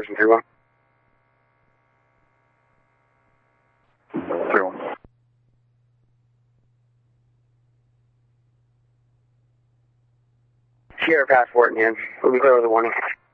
Ocean 31. 31. Sierra passport in hand. We'll be clear with a warning.